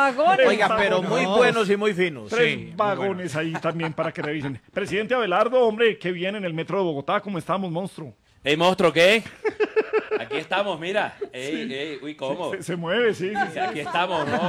vagones. Oiga, pero muy buenos y muy finos. Tres vagones ahí también para que revisen. Presidente Abelardo, hombre, qué bien en el metro de Bogotá. ¿Cómo estamos, monstruo? Ey, monstruo, ¿qué? Aquí estamos, mira. Ey, uy, ¿cómo? Se mueve, sí. Aquí estamos, no.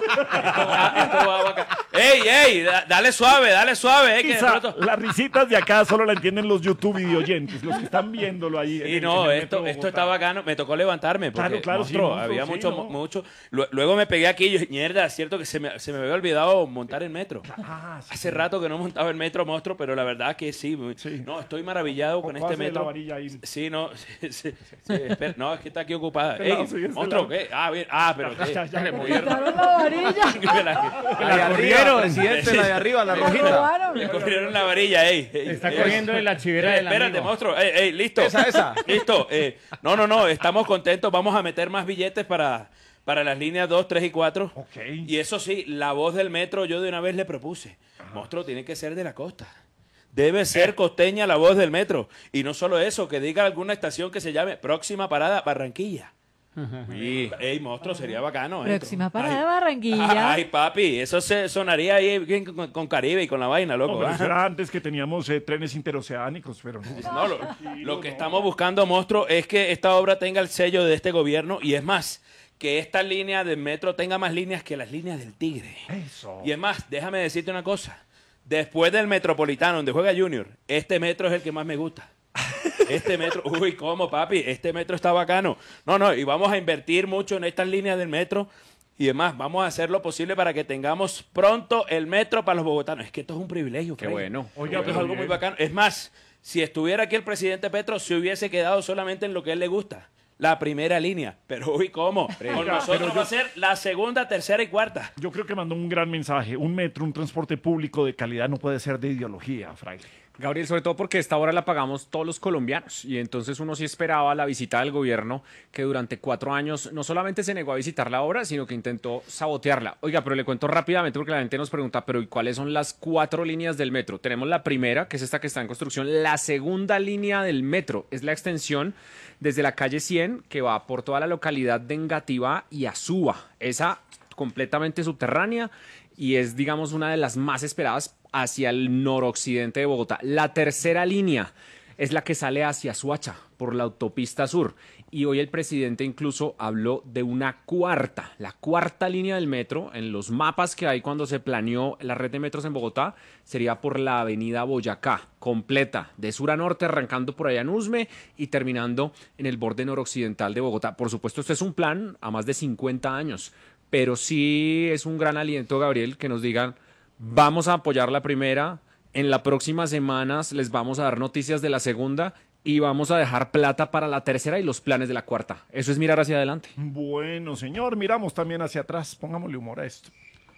Esto va bacán. Ey, dale suave, que de Quizá pronto... las risitas de acá solo la entienden los YouTube videoyentes, los que están viéndolo ahí. Y no, esto está bacano. Me tocó levantarme porque, Claro, monstruo, sí, había monstruo, mucho. Luego me pegué aquí y yo, mierda, es cierto que se me había olvidado montar el metro. Sí. Hace rato que no montaba el metro, monstruo, pero la verdad que sí. No, estoy maravillado con este metro. La varilla ahí. Sí, no, espera, no, es que está aquí ocupada. Este lado, Ey, sí, este monstruo, lado. ¿qué? Bien, pero ¿qué? Ya le Quitaron la varilla. La corrieron, presidente, la de arriba, la La rojita. robaron. Me cogieron la varilla, Está cogiendo de la chivera del Espérate, amigo. monstruo. Listo. Esa. Listo. No, estamos contentos. Vamos a meter más billetes para las líneas 2, 3 y 4. Ok. Y eso sí, la voz del metro yo de una vez le propuse. Monstruo, tiene que ser de la costa. Debe ser costeña la voz del metro. Y no solo eso, que diga alguna estación que se llame Próxima Parada Barranquilla. Ey, monstruo, sería bacano. Próxima parada Barranquilla. Ay, papi, eso se sonaría ahí bien con Caribe y con la vaina, loco. No, pero ¿ah? eso era antes que teníamos trenes interoceánicos, pero no. No, lo que estamos buscando, monstruo, es que esta obra tenga el sello de este gobierno y es más, que esta línea del metro tenga más líneas que las líneas del Tigre. Eso. Y es más, déjame decirte una cosa. Después del Metropolitano, donde juega Junior, este metro es el que más me gusta. Este metro, uy, ¿cómo, papi? Este metro está bacano. No, y vamos a invertir mucho en estas líneas del metro. Y además, vamos a hacer lo posible para que tengamos pronto el metro para los bogotanos. Es que esto es un privilegio, Qué Freddy. bueno. Oiga, Esto es algo muy bacano. Es más, si estuviera aquí el presidente Petro, se hubiese quedado solamente en lo que a él le gusta. La primera línea. Pero, uy, ¿cómo? Con nosotros va a ser la segunda, tercera y cuarta. Yo creo que mandó un gran mensaje. Un metro, un transporte público de calidad no puede ser de ideología, fraile. Gabriel, sobre todo porque esta hora la pagamos todos los colombianos y entonces uno sí esperaba la visita del gobierno que durante 4 años no solamente se negó a visitar la obra, sino que intentó sabotearla. Oiga, pero le cuento rápidamente porque la gente nos pregunta, pero ¿y cuáles son las 4 líneas del metro? Tenemos la primera, que es esta que está en construcción. La segunda línea del metro es la extensión desde la calle 100 que va por toda la localidad de Engativá y Azúa. Esa completamente subterránea y es, digamos, una de las más esperadas hacia el noroccidente de Bogotá. La tercera línea es la que sale hacia Suacha por la autopista sur. Y hoy el presidente incluso habló de una cuarta, la cuarta línea del metro. En los mapas que hay cuando se planeó la red de metros en Bogotá, sería por la avenida Boyacá, completa, de sur a norte, arrancando por allá en Usme y terminando en el borde noroccidental de Bogotá. Por supuesto, este es un plan a más de 50 años, pero sí es un gran aliento, Gabriel, que nos digan, vamos a apoyar la primera, en las próximas semanas les vamos a dar noticias de la segunda y vamos a dejar plata para la tercera y los planes de la cuarta. Eso es mirar hacia adelante. Bueno, señor, miramos también hacia atrás. Pongámosle humor a esto.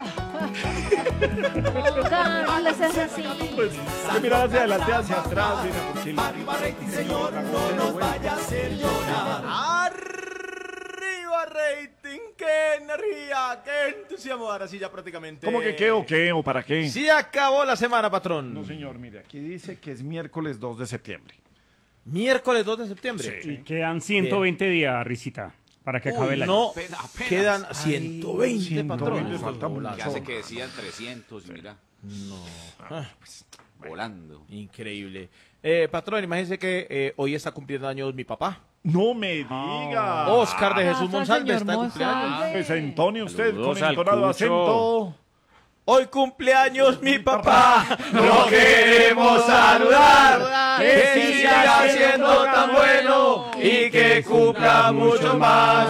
No le seas así. Pues, hay que mirar hacia adelante, hacia atrás. Mira, porque Arriba rating, señor, no nos vaya a hacer llorar. Arriba rating, qué energía, qué entusiasmo. Ahora sí ya prácticamente. ¿Cómo que qué o qué o para qué? Sí acabó la semana, patrón. No, señor, mire, aquí dice que es miércoles 2 de septiembre. Miércoles 2 de septiembre. Y quedan 120 días, Risita, para que acabe el año. No, Apenas. quedan 120, 120, patrón. falta mucho. Que hace que decían 300 y mira, Pues, volando. increíble. Patrón, imagínese que hoy está cumpliendo años mi papá. No me diga. Oscar de Jesús Abrazo al Monsalve está de señor cumpleaños. Monsalve. Pues Antonio, usted Saludos con al entonado Cucho. acento. Hoy cumpleaños mi papá, lo queremos saludar, que siga siendo tan bueno y que cumpla mucho más.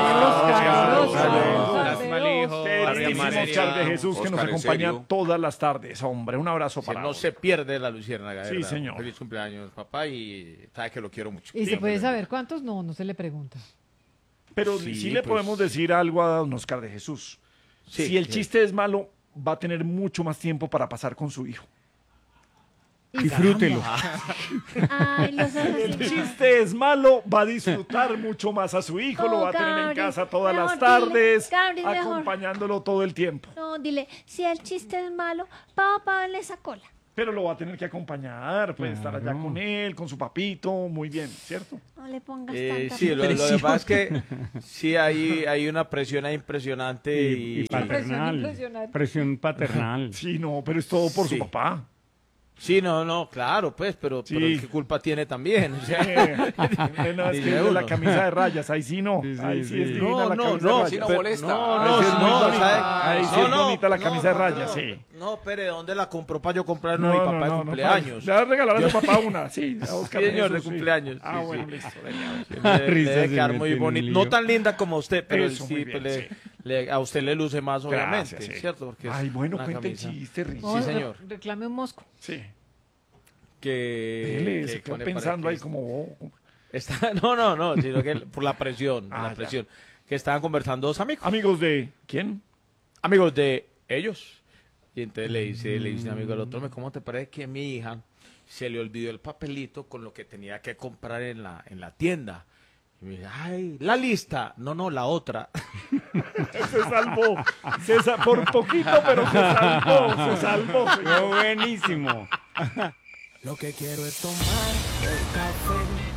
Lástima el hijo. Queridísimo Oscar de Jesús que nos Oscar, ¿en acompaña serio? todas las tardes. Hombre, un abrazo para No vos. se pierde la luciérnaga. de Sí, verdad. señor. Feliz cumpleaños, papá, y sabe que lo quiero mucho. ¿Y se puede saber cuántos? No, no se le pregunta. Pero sí, le podemos decir algo a don Oscar de Jesús. Sí, Si el sí. chiste es malo, va a tener mucho más tiempo para pasar con su hijo. Disfrútelo. Ay, los ojos El así. chiste es malo, va a disfrutar mucho más a su hijo, lo va a tener en Gabriel, casa todas las mejor tardes, dile, Gabriel, mejor. acompañándolo todo el tiempo. No, dile, si el chiste es malo, papá, le esa cola. Pero lo va a tener que acompañar, puede estar allá Claro. con él, con su papito, muy bien, ¿cierto? No le pongas tanta Sí, lo que presión. pasa es que sí hay una presión ahí impresionante Y y, paternal. impresionante. Presión paternal. Sí, no, pero es todo por Sí. su papá. sí, no, claro, pues, pero Sí. ¿qué culpa tiene también? O sea, No, es Dice que uno. la camisa de rayas, ahí sí no. Sí, sí, Ahí sí, sí. es divina no, la no, camisa de no, rayas. sí, no pero- molesta. no, Ahí sí es muy bonita. ¿sabe? Ahí sí es bonita la camisa de rayas, sí. No, pero ¿dónde la compró para yo comprarle a mi papá de cumpleaños? Le vas a regalar a su papá una, sí. A Oscar, Sí, señor, eso de sí. cumpleaños, Ah, sí, bueno, sí. listo. Le Risas debe se quedar mete muy en el bonito. lío. No tan linda como usted, pero Eso, sí, muy bien, pues, sí. a usted le luce más, obviamente, Gracias, sí. ¿cierto? Porque es Ay, bueno, una cuenta el camisa chiste, Riz. No, señor. Reclame un mosco. Sí. que... Dele, que se quedó pone pensando para ahí que- como... Está, no, sino que por la presión, Ah, la ya. presión. Que estaban conversando dos amigos, Amigos de... ¿Quién? amigos de ellos. Y entonces le dice un amigo al otro, ¿cómo te parece que mi hija se le olvidó el papelito con lo que tenía que comprar en la tienda? Y me dice, ay, la lista. No, la otra. Se salvó. Por poquito, pero se salvó. Se salvó. Fue buenísimo. Lo que quiero es tomar el café